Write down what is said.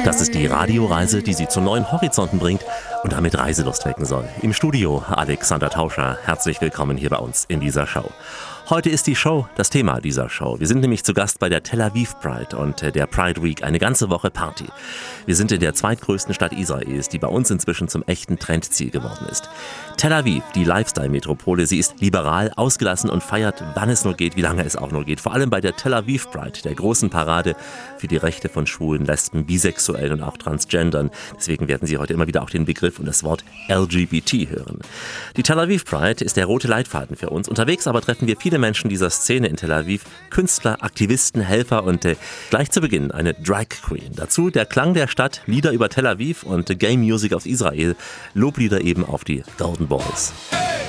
Das ist die Radioreise, die Sie zu neuen Horizonten bringt und damit Reiselust wecken soll. Im Studio Alexander Tauscher. Herzlich willkommen hier bei uns in dieser Show. Heute ist die Show das Thema dieser Show. Wir sind nämlich zu Gast bei der Tel Aviv Pride und der Pride Week, eine ganze Woche Party. Wir sind in der zweitgrößten Stadt Israels, die bei uns inzwischen zum echten Trendziel geworden ist. Tel Aviv, die Lifestyle-Metropole, sie ist liberal, ausgelassen und feiert, wann es nur geht, wie lange es auch nur geht. Vor allem bei der Tel Aviv Pride, der großen Parade für die Rechte von Schwulen, Lesben, Bisexuellen und auch Transgendern. Deswegen werden Sie heute immer wieder auch den Begriff und das Wort LGBT hören. Die Tel Aviv Pride ist der rote Leitfaden für uns. Unterwegs aber treffen wir viele Menschen dieser Szene in Tel Aviv, Künstler, Aktivisten, Helfer und gleich zu Beginn eine Drag Queen. Dazu der Klang der Stadt, Lieder über Tel Aviv und Gay Music aus Israel, Loblieder eben auf die Golden Balls.